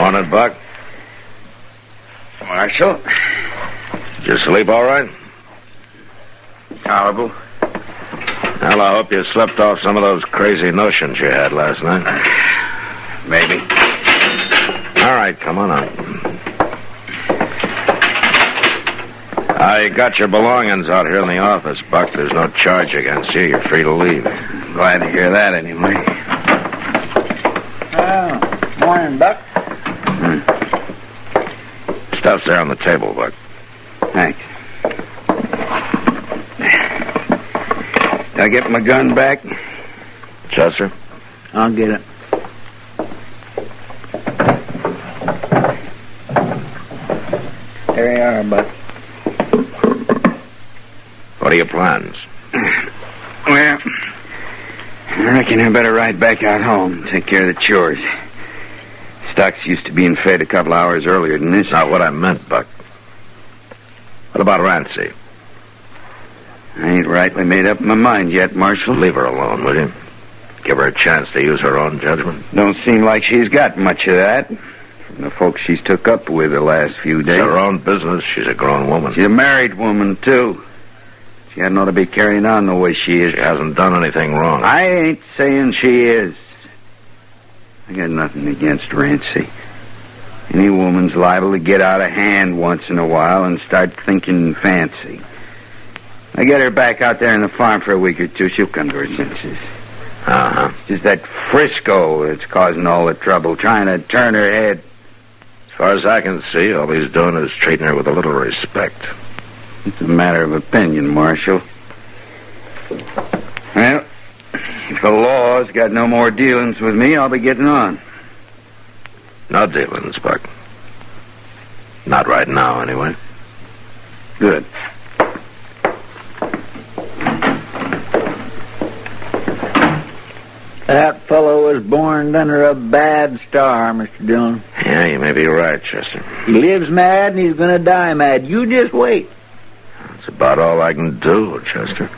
Morning, Buck. Marshal. Did you sleep all right? Horrible. Well, I hope you slept off some of those crazy notions you had last night. Maybe. All right, come on out. I got your belongings out here in the office, Buck. There's no charge against you. You're free to leave. Glad to hear that, anyway. Morning, Buck. Stuff's there on the table, Buck. Thanks. Did I get my gun back? Chester? I'll get it. There you are, Buck. What are your plans? Well, I reckon I better ride back out home and take care of the chores. Stock's used to being fed a couple hours earlier than this. Not what I meant, Buck. What about Rancy? I ain't rightly made up my mind yet, Marshal. Leave her alone, will you? Give her a chance to use her own judgment. Don't seem like she's got much of that from the folks she's took up with the last few days. It's her own business. She's a grown woman. She's a married woman, too. She hadn't ought to be carrying on the way she is. She hasn't done anything wrong. I ain't saying she is. I got nothing against Rancy. Any woman's liable to get out of hand once in a while and start thinking fancy. I get her back out there in the farm for a week or two, she'll come to her senses. Uh-huh. It's just that Frisco that's causing all the trouble, trying to turn her head. As far as I can see, all he's doing is treating her with a little respect. It's a matter of opinion, Marshal. Well, if the law's got no more dealings with me, I'll be getting on. No dealings, Buck. Not right now, anyway. Good. That fellow was born under a bad star, Mr. Dillon. Yeah, you may be right, Chester. He lives mad and he's going to die mad. You just wait. That's about all I can do, Chester.